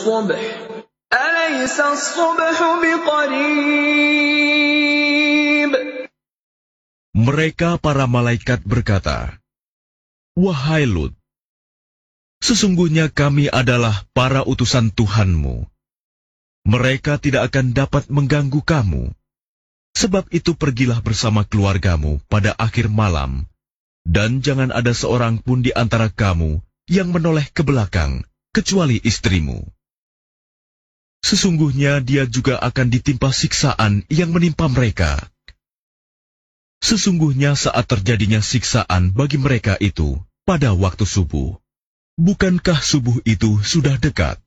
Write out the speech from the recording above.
الصبح أليس الصبح بقريب. Mereka para malaikat berkata, "Wahai Lut, sesungguhnya kami adalah para utusan Tuhanmu. Mereka tidak akan dapat mengganggu kamu. Sebab itu pergilah bersama keluargamu pada akhir malam, dan jangan ada seorang pun di antara kamu yang menoleh ke belakang, kecuali istrimu. Sesungguhnya dia juga akan ditimpa siksaan yang menimpa mereka. Sesungguhnya saat terjadinya siksaan bagi mereka itu pada waktu subuh. Bukankah subuh itu sudah dekat?"